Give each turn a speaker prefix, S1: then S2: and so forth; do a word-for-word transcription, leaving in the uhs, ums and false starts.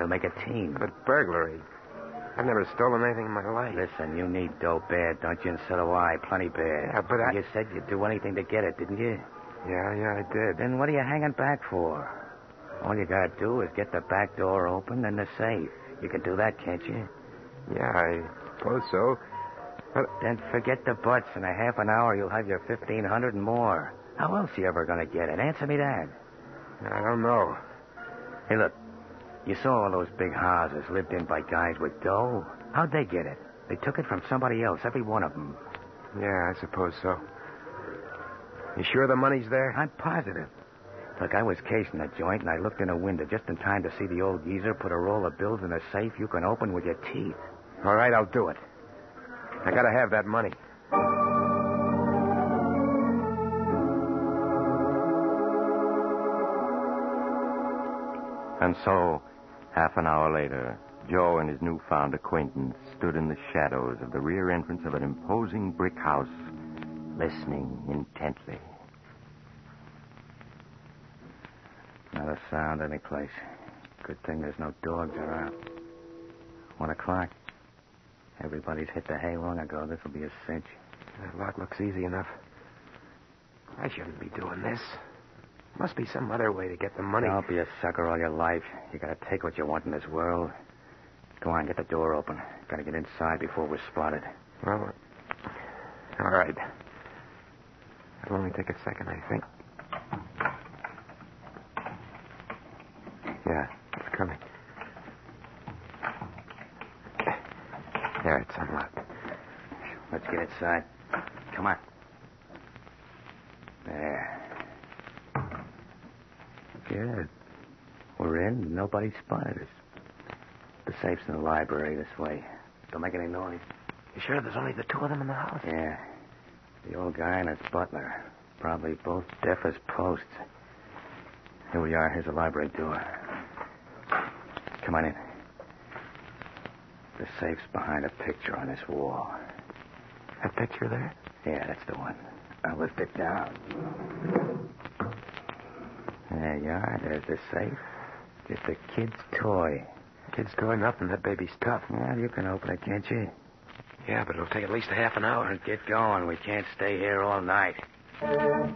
S1: They'll make a team.
S2: But burglary. I've never stolen anything in my life.
S1: Listen, you need dough bad, don't you? And so do I. Plenty bad.
S2: Yeah, but I...
S1: You said you'd do anything to get it, didn't you?
S2: Yeah, yeah, I did.
S1: Then what are you hanging back for? All you gotta do is get the back door open and the safe. You can do that, can't you?
S2: Yeah, I suppose so. But...
S1: Then forget the buts. In a half an hour, you'll have your fifteen hundred and more. How else are you ever gonna get it? Answer me that.
S2: I don't know.
S1: Hey, look. You saw all those big houses lived in by guys with dough. How'd they get it? They took it from somebody else, every one of them.
S2: Yeah, I suppose so. You sure the money's there?
S1: I'm positive. Look, I was casing the joint, and I looked in a window just in time to see the old geezer put a roll of bills in a safe you can open with your teeth.
S2: All right, I'll do it. I gotta have that money.
S3: And so, half an hour later, Joe and his newfound acquaintance stood in the shadows of the rear entrance of an imposing brick house, listening intently.
S1: Not a sound anyplace. Good thing there's no dogs around. One o'clock. Everybody's hit the hay long ago. This'll be a cinch.
S2: That lot looks easy enough. I shouldn't be doing this. Must be some other way to get the money.
S1: Don't be a sucker all your life. You gotta take what you want in this world. Go on, get the door open. Gotta get inside before we're spotted.
S2: Well, all right. It'll only take a second, I think. Yeah, it's coming. There, it's unlocked.
S1: Let's get inside. Come on. There. Good. We're in. Nobody spotted us. The safe's in the library this way. Don't make any noise.
S2: You sure there's only the two of them in the house?
S1: Yeah. The old guy and his butler. Probably both deaf as posts. Here we are. Here's the library door. Come on in. The safe's behind a picture on this wall.
S2: That picture there?
S1: Yeah, that's the one. I'll lift it down. There you are. There's the safe. Just a kid's toy.
S2: Kid's toy? Nothing. That baby's tough.
S1: Well, you can open it, can't you?
S2: Yeah, but it'll take at least a half an hour.
S1: Get going. We can't stay here all night.